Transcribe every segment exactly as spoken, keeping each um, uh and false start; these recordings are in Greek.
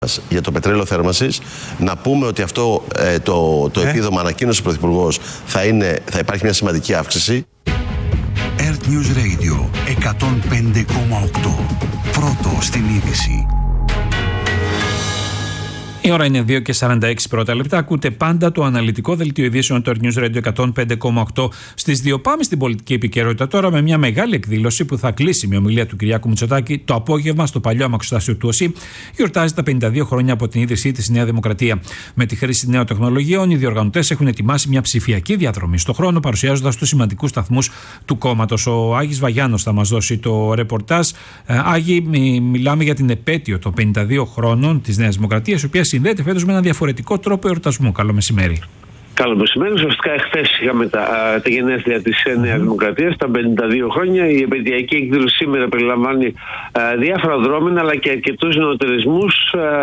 Για το πετρέλαιο θέρμανσης, να πούμε ότι αυτό ε, το, το ε? επίδομα ανακοίνωσε ο Πρωθυπουργός θα, είναι, θα υπάρχει μια σημαντική αύξηση. Earth News Radio εκατόν πέντε κόμμα οκτώ. Πρώτο στην είδηση. Η ώρα είναι δύο και σαράντα έξι πρώτα λεπτά. Ακούτε πάντα το αναλυτικό δελτίο ειδήσεων του Earth News Radio εκατόν πέντε κόμμα οκτώ. Στις δύο πάμε στην πολιτική επικαιρότητα τώρα με μια μεγάλη εκδήλωση που θα κλείσει με ομιλία του Κυριάκου Μητσοτάκη το απόγευμα στο παλιό αμαξοστάσιο του ΟΣΥ. Γιορτάζει τα πενήντα δύο χρόνια από την ίδρυσή της η Νέα Δημοκρατία. Με τη χρήση νέων τεχνολογιών, οι διοργανωτές έχουν ετοιμάσει μια ψηφιακή διαδρομή στον χρόνο, παρουσιάζοντας τους σημαντικούς σταθμούς του κόμματος. Ο Άγης Βαγιάννος θα μας δώσει το ρεπορτάζ. Άγη, μιλάμε για την επέτειο των πενήντα δύο χρόνων της Νέας Δημοκρατίας, η οποία συνδέεται φέτος με ένα διαφορετικό τρόπο εορτασμού. Καλό μεσημέρι. Καλό μεσημέρι. Ουσιαστικά, εχθές είχαμε τα, τα γενέθλια της Νέας Δημοκρατίας, τα πενήντα δύο χρόνια. Η επαιτειακή εκδήλωση σήμερα περιλαμβάνει α, διάφορα δρόμενα αλλά και αρκετούς νεοτερισμούς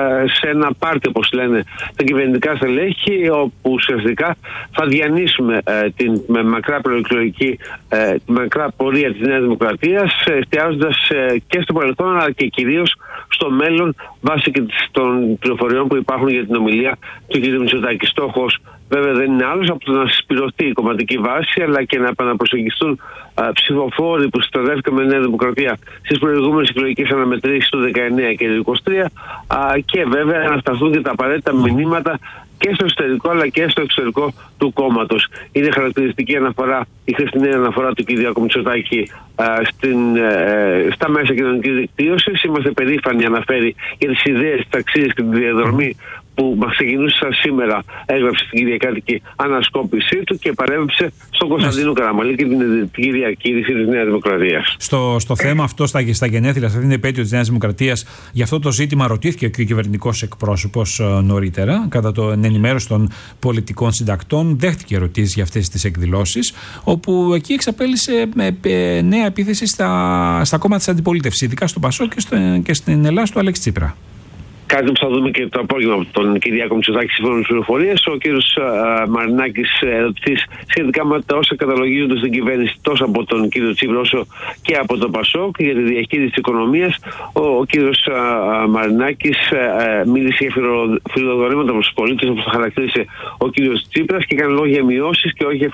σε ένα πάρτι, όπως λένε τα κυβερνητικά στελέχη, όπου ουσιαστικά θα διανύσουμε α, την με μακρά προεκλογική, α, μακρά πορεία της Νέας Δημοκρατίας, εστιάζοντας και στο παρελθόν αλλά και κυρίως στο μέλλον, βάσει και των πληροφοριών που υπάρχουν για την ομιλία του κ. Μητσοτάκη. Στόχος βέβαια δεν είναι άλλος από το να συσπηρωθεί η κομματική βάση, αλλά και να επαναπροσεγγιστούν α, ψηφοφόροι που συνταδεύτηκαν με Νέα Δημοκρατία στις προηγούμενες εκλογικές αναμετρήσεις του δεκαεννέα και του είκοσι τρία, α, και βέβαια να σταθούν και τα απαραίτητα μηνύματα και στο εσωτερικό αλλά και στο εξωτερικό του κόμματος. Είναι χαρακτηριστική αναφορά, η χθεσινή αναφορά του κ. Μητσοτάκη στην, ε, στα μέσα κοινωνικής δικτύωσης. Είμαστε περήφανοι, αναφέρει, για τις ιδέες, τις αξίες και τη διαδρομή που μας ξεκινούσε σήμερα. Έγραψε την κυριακάτικη ανασκόπησή του και παρέμβησε στον Κωνσταντίνο Καραμαλή και την κυρία κήρυξη της Νέας Δημοκρατίας. Στο, στο θέμα αυτό, στα, στα γενέθλια, σε αυτήν την επέτειο της Νέας Δημοκρατίας, για αυτό το ζήτημα ρωτήθηκε και ο κυβερνητικός εκπρόσωπος νωρίτερα, κατά την ενημέρωση των πολιτικών συντακτών. Δέχτηκε ερωτήσεις για αυτές τις εκδηλώσεις, όπου εκεί εξαπέλυσε με νέα επίθεση στα, στα κόμματα της αντιπολίτευσης, ειδικά στο Πασόκ και, στο, και στην Ελλάδα του Αλέξη Τσίπρα. Κάτι που θα δούμε και το απόγευμα από τον Κυριάκο Μητσοτάκη, σύμφωνα με τις πληροφορίες. Ο κ. Μαρινάκης ερωτηθείς σχετικά με τα όσα καταλογίζονται στην κυβέρνηση τόσο από τον κ. Τσίπρα όσο και από τον Πασόκ για τη διαχείριση της οικονομίας. Ο, ο κ. Μαρινάκης μίλησε για φιλοδορήματα προς τους πολίτες, όπως το χαρακτήρισε ο κ. Τσίπρας, και έκανε λόγο για μειώσεις και όχι για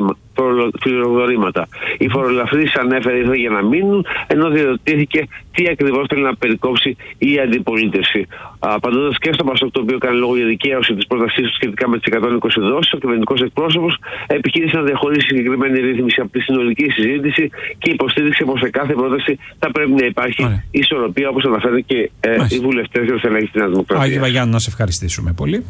φιλοδορήματα. Οι φορολαφρύσεις, ανέφερε, ήρθαν για να μείνουν, ενώ διερωτήθηκε τι ακριβώς θέλει να περικόψει η αντιπολίτευση. Απαντώντας και στο Πασόκ, το οποίο κάνει λόγο για δικαίωση της πρότασής του σχετικά με τις εκατόν είκοσι δόσεις, ο κυβερνητικός εκπρόσωπος επιχείρησε να διαχωρίσει συγκεκριμένη ρύθμιση από τη συνολική συζήτηση και υποστήριξε πως σε κάθε πρόταση θα πρέπει να υπάρχει Άρα. ισορροπία, όπως αναφέρει και ε, οι βουλευτές και ο στελέχης της Νέας Δημοκρατίας. Άγιο Βαγιάννου, να σε ευχαριστήσουμε πολύ.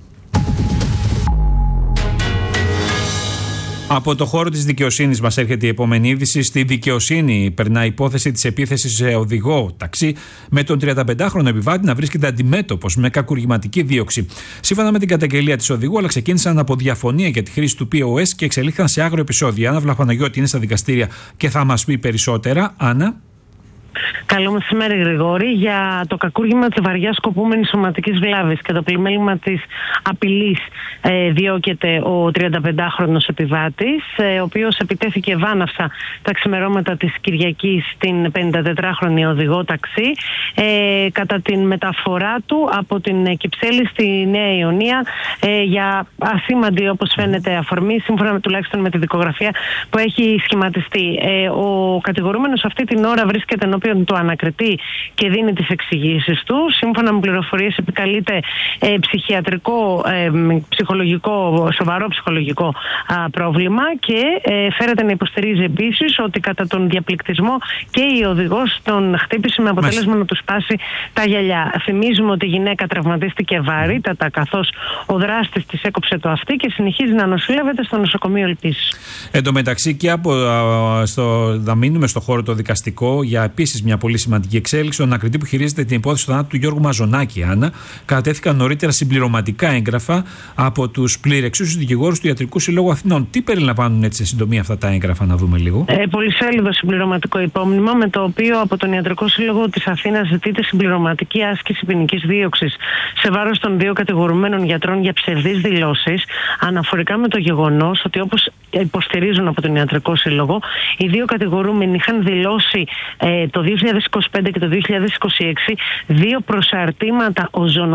Από το χώρο της δικαιοσύνης μας έρχεται η επόμενη είδηση. Στη δικαιοσύνη περνά υπόθεση της επίθεσης σε οδηγό ταξί, με τον τριανταπεντάχρονο επιβάτη να βρίσκεται αντιμέτωπος με κακουργηματική δίωξη. Σύμφωνα με την καταγγελία της οδηγού, αλλά ξεκίνησαν από διαφωνία για τη χρήση του πι ο ες και εξελίχθηκαν σε άγριο επεισόδιο. Η Άννα Βλαχαναγιώτη είναι στα δικαστήρια και θα μας πει περισσότερα. Άννα. Καλό μεσημέρι, Γρηγόρη. Για το κακούργημα της βαριάς σκοπούμενης σωματικής βλάβης και το πλημέλημα της απειλής ε, διώκεται ο τριανταπεντάχρονος επιβάτης, ε, ο οποίος επιτέθηκε βάναυσα τα ξημερώματα της Κυριακής στην πενηντατετράχρονη οδηγό ταξί, ε, κατά την μεταφορά του από την Κυψέλη στη Νέα Ιωνία ε, για ασήμαντη, όπως φαίνεται, αφορμή, σύμφωνα τουλάχιστον με τη δικογραφία που έχει σχηματιστεί. Ε, ο κατηγορούμενος αυτή την ώρα βρίσκεται ενώπιον του ανακριτή και δίνει τις εξηγήσεις του. Σύμφωνα με πληροφορίες, επικαλείται ε, ψυχιατρικό, ε, ψυχολογικό, σοβαρό ψυχολογικό α, πρόβλημα και ε, φέρεται να υποστηρίζει επίσης ότι κατά τον διαπληκτισμό και η οδηγός τον χτύπησε με αποτέλεσμα Μάλιστα. να του σπάσει τα γυαλιά. Θυμίζουμε ότι η γυναίκα τραυματίστηκε βαρύτατα, καθώς ο δράστης της έκοψε το αυτί και συνεχίζει να νοσηλεύεται στο νοσοκομείο Ελπίσης. Εν τω μεταξύ, και από, α, στο, θα μείνουμε στο χώρο το δικαστικό για επίσης μια πολύ σημαντική εξέλιξη. Ο ανακριτή που χειρίζεται την υπόθεση του θανάτου του Γιώργου Μαζονάκη, Άννα, κατατέθηκαν νωρίτερα συμπληρωματικά έγγραφα από τους πληρεξούσιους δικηγόρους του Ιατρικού Συλλόγου Αθηνών. Τι περιλαμβάνουν έτσι σε συντομία αυτά τα έγγραφα, να δούμε λίγο. Ε, πολυσέλιδο συμπληρωματικό υπόμνημα, με το οποίο από τον Ιατρικό Σύλλογο της Αθήνας ζητείται συμπληρωματική άσκηση ποινικής δίωξης σε βάρος των δύο κατηγορουμένων γιατρών για ψευδείς δηλώσεις, αναφορικά με το γεγονός ότι, όπως υποστηρίζουν από τον Ιατρικό Σύλλογο. Οι δύο κατηγορούμενοι είχαν δηλώσει ε, το δύο χιλιάδες είκοσι πέντε και το δύο χιλιάδες είκοσι έξι δύο προσαρτήματα οζονοτήρων